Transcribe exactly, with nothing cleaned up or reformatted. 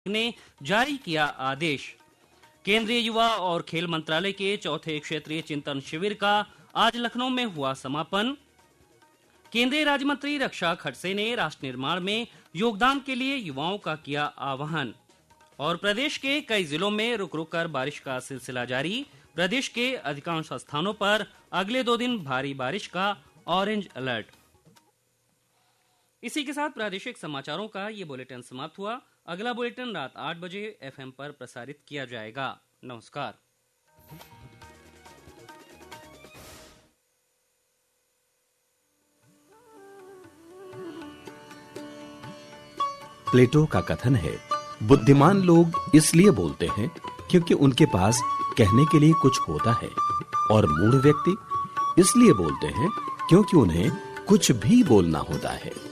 ने जारी किया आदेश। केंद्रीय युवा और खेल मंत्रालय के चौथे क्षेत्रीय चिंतन शिविर का आज लखनऊ में हुआ समापन। केंद्रीय राज्य मंत्री रक्षा खडसे ने राष्ट्र निर्माण में योगदान के लिए युवाओं का किया आह्वान। और प्रदेश के कई जिलों में रुक रुक कर बारिश का सिलसिला जारी। प्रदेश के अधिकांश स्थानों पर अगले दो दिन भारी बारिश का ऑरेंज अलर्ट। इसी के साथ प्रादेशिक समाचारों का ये बुलेटिन समाप्त हुआ। अगला बुलेटिन रात आठ बजे एफएम पर प्रसारित किया जाएगा। नमस्कार। प्लेटो का कथन है, बुद्धिमान लोग इसलिए बोलते हैं क्योंकि उनके पास कहने के लिए कुछ होता है, और मूढ़ व्यक्ति इसलिए बोलते हैं क्योंकि उन्हें कुछ भी बोलना होता है।